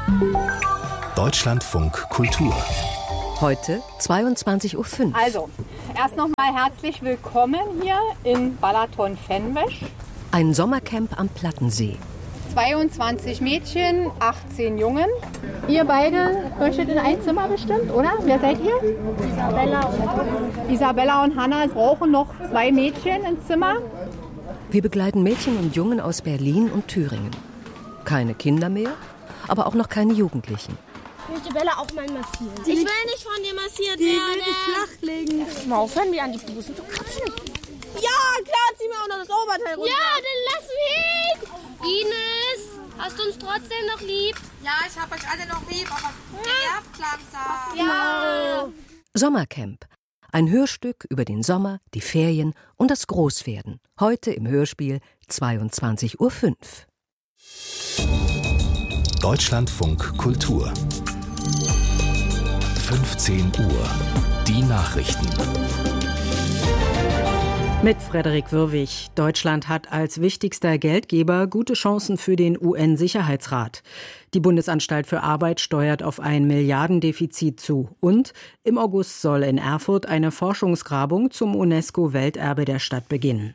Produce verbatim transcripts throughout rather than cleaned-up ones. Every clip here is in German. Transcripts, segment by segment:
Deutschlandfunk Kultur. Heute zweiundzwanzig Uhr fünf. Also, erst nochmal herzlich willkommen hier in Balaton-Fenwesch. Ein Sommercamp am Plattensee. zweiundzwanzig Mädchen, achtzehn Jungen. Ihr beide möchtet in ein Zimmer bestimmt, oder? Wer seid ihr? Isabella und Isabella und Hanna brauchen noch zwei Mädchen ins Zimmer. Wir begleiten Mädchen und Jungen aus Berlin und Thüringen. Keine Kinder mehr, aber auch noch keine Jugendlichen. Ich möchte Bella auch mal massieren. Ich will nicht von dir massiert die werden. Die will dich flachlegen. Lass mal aufhören, mir an die Busen zu kratschen. Ja, klar, zieh mir auch noch das Oberteil runter. Ja, dann lass mich. Ines, hast du uns trotzdem noch lieb? Ja, ich hab euch alle noch lieb, aber nervt langsam. Ja. Sommercamp. Ein Hörstück über den Sommer, die Ferien und das Großwerden. Heute im Hörspiel zweiundzwanzig Uhr fünf. Deutschlandfunk Kultur. fünfzehn Uhr. Die Nachrichten. Mit Frederik Wirwig. Deutschland hat als wichtigster Geldgeber gute Chancen für den U N-Sicherheitsrat. Die Bundesanstalt für Arbeit steuert auf ein Milliardendefizit zu. Und im August soll in Erfurt eine Forschungsgrabung zum UNESCO-Welterbe der Stadt beginnen.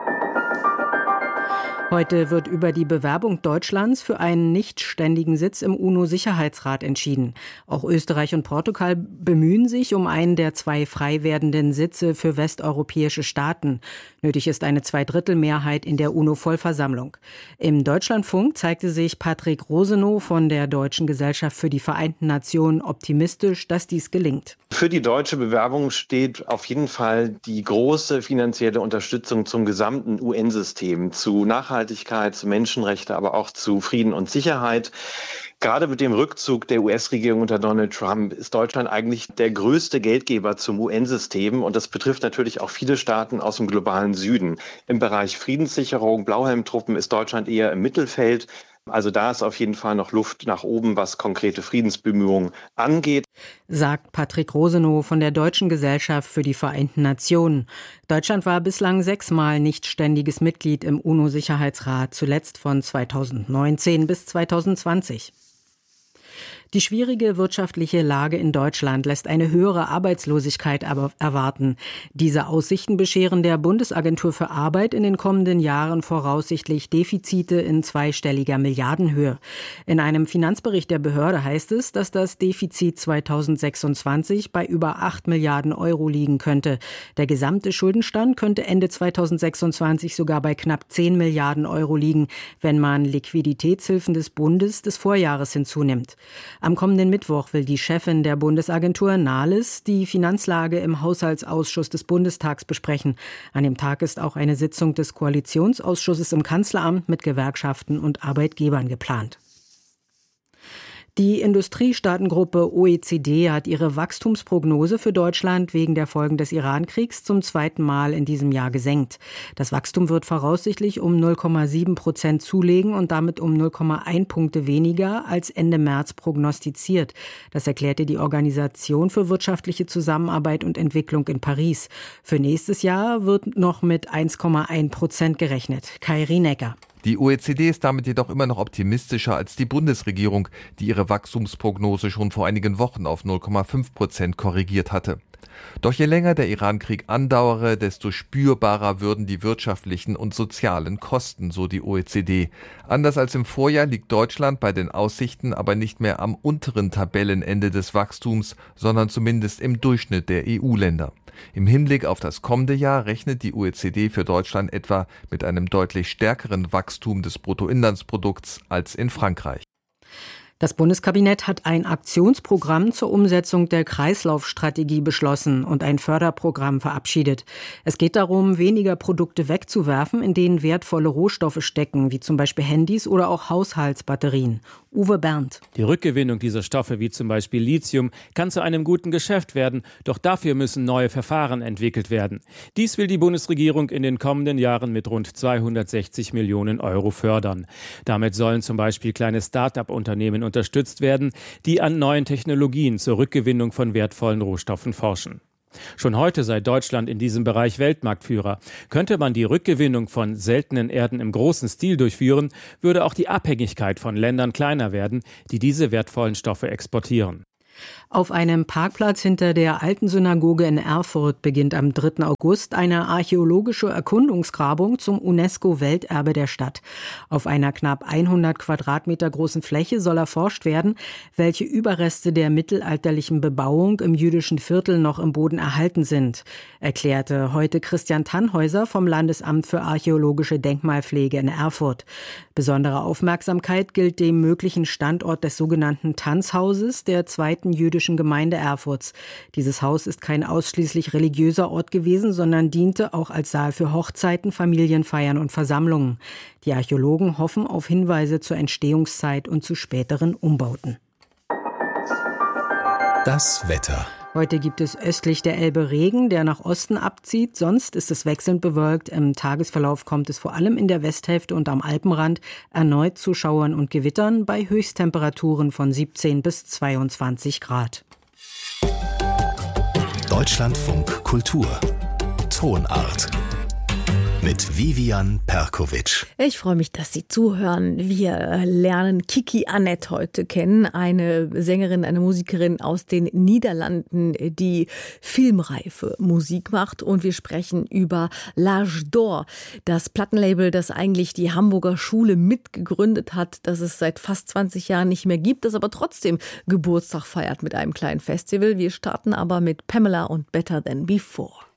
Heute wird über die Bewerbung Deutschlands für einen nichtständigen Sitz im UNO-Sicherheitsrat entschieden. Auch Österreich und Portugal bemühen sich um einen der zwei frei werdenden Sitze für westeuropäische Staaten. Nötig ist eine Zweidrittelmehrheit in der UNO-Vollversammlung. Im Deutschlandfunk zeigte sich Patrick Rosenow von der Deutschen Gesellschaft für die Vereinten Nationen optimistisch, dass dies gelingt. Für die deutsche Bewerbung steht auf jeden Fall die große finanzielle Unterstützung zum gesamten U N-System, zu Nachhaltigkeit, zu Menschenrechten, aber auch zu Frieden und Sicherheit. Gerade mit dem Rückzug der U S-Regierung unter Donald Trump ist Deutschland eigentlich der größte Geldgeber zum U N-System. Und das betrifft natürlich auch viele Staaten aus dem globalen Süden. Im Bereich Friedenssicherung, Blauhelmtruppen ist Deutschland eher im Mittelfeld. Also da ist auf jeden Fall noch Luft nach oben, was konkrete Friedensbemühungen angeht. Sagt Patrick Rosenow von der Deutschen Gesellschaft für die Vereinten Nationen. Deutschland war bislang sechsmal nicht ständiges Mitglied im UNO-Sicherheitsrat, zuletzt von zweitausendneunzehn bis zweitausendzwanzig. Die schwierige wirtschaftliche Lage in Deutschland lässt eine höhere Arbeitslosigkeit aber erwarten. Diese Aussichten bescheren der Bundesagentur für Arbeit in den kommenden Jahren voraussichtlich Defizite in zweistelliger Milliardenhöhe. In einem Finanzbericht der Behörde heißt es, dass das Defizit zweitausendsechsundzwanzig bei über acht Milliarden Euro liegen könnte. Der gesamte Schuldenstand könnte Ende zweitausendsechsundzwanzig sogar bei knapp zehn Milliarden Euro liegen, wenn man Liquiditätshilfen des Bundes des Vorjahres hinzunimmt. Am kommenden Mittwoch will die Chefin der Bundesagentur Nahles die Finanzlage im Haushaltsausschuss des Bundestags besprechen. An dem Tag ist auch eine Sitzung des Koalitionsausschusses im Kanzleramt mit Gewerkschaften und Arbeitgebern geplant. Die Industriestaatengruppe O E C D hat ihre Wachstumsprognose für Deutschland wegen der Folgen des Iran-Kriegs zum zweiten Mal in diesem Jahr gesenkt. Das Wachstum wird voraussichtlich um null Komma sieben Prozent zulegen und damit um null Komma eins Punkte weniger als Ende März prognostiziert. Das erklärte die Organisation für wirtschaftliche Zusammenarbeit und Entwicklung in Paris. Für nächstes Jahr wird noch mit eins Komma eins Prozent gerechnet. Kai Rienecker. Die O E C D ist damit jedoch immer noch optimistischer als die Bundesregierung, die ihre Wachstumsprognose schon vor einigen Wochen auf null Komma fünf Prozent korrigiert hatte. Doch je länger der Iran-Krieg andauere, desto spürbarer würden die wirtschaftlichen und sozialen Kosten, so die O E C D. Anders als im Vorjahr liegt Deutschland bei den Aussichten aber nicht mehr am unteren Tabellenende des Wachstums, sondern zumindest im Durchschnitt der E U-Länder. Im Hinblick auf das kommende Jahr rechnet die O E C D für Deutschland etwa mit einem deutlich stärkeren Wachstum des Bruttoinlandsprodukts als in Frankreich. Das Bundeskabinett hat ein Aktionsprogramm zur Umsetzung der Kreislaufstrategie beschlossen und ein Förderprogramm verabschiedet. Es geht darum, weniger Produkte wegzuwerfen, in denen wertvolle Rohstoffe stecken, wie zum Beispiel Handys oder auch Haushaltsbatterien. Uwe Berndt. Die Rückgewinnung dieser Stoffe, wie zum Beispiel Lithium, kann zu einem guten Geschäft werden, doch dafür müssen neue Verfahren entwickelt werden. Dies will die Bundesregierung in den kommenden Jahren mit rund zweihundertsechzig Millionen Euro fördern. Damit sollen zum Beispiel kleine Start-up-Unternehmen unterstützt werden, die an neuen Technologien zur Rückgewinnung von wertvollen Rohstoffen forschen. Schon heute sei Deutschland in diesem Bereich Weltmarktführer. Könnte man die Rückgewinnung von seltenen Erden im großen Stil durchführen, würde auch die Abhängigkeit von Ländern kleiner werden, die diese wertvollen Stoffe exportieren. Auf einem Parkplatz hinter der alten Synagoge in Erfurt beginnt am dritten August eine archäologische Erkundungsgrabung zum UNESCO-Welterbe der Stadt. Auf einer knapp hundert Quadratmeter großen Fläche soll erforscht werden, welche Überreste der mittelalterlichen Bebauung im jüdischen Viertel noch im Boden erhalten sind, erklärte heute Christian Tannhäuser vom Landesamt für archäologische Denkmalpflege in Erfurt. Besondere Aufmerksamkeit gilt dem möglichen Standort des sogenannten Tanzhauses der zweiten jüdischen Gemeinde Erfurts. Dieses Haus ist kein ausschließlich religiöser Ort gewesen, sondern diente auch als Saal für Hochzeiten, Familienfeiern und Versammlungen. Die Archäologen hoffen auf Hinweise zur Entstehungszeit und zu späteren Umbauten. Das Wetter. Heute gibt es östlich der Elbe Regen, der nach Osten abzieht. Sonst ist es wechselnd bewölkt. Im Tagesverlauf kommt es vor allem in der Westhälfte und am Alpenrand erneut zu Schauern und Gewittern bei Höchsttemperaturen von siebzehn bis zweiundzwanzig Grad. Deutschlandfunk Kultur. Tonart. Mit Vivian Perkovic. Ich freue mich, dass Sie zuhören. Wir lernen Kiki Annette heute kennen, eine Sängerin, eine Musikerin aus den Niederlanden, die filmreife Musik macht. Und wir sprechen über L'Âge d'Or, das Plattenlabel, das eigentlich die Hamburger Schule mitgegründet hat, das es seit fast zwanzig Jahren nicht mehr gibt, das aber trotzdem Geburtstag feiert mit einem kleinen Festival. Wir starten aber mit Pamela und Better Than Before.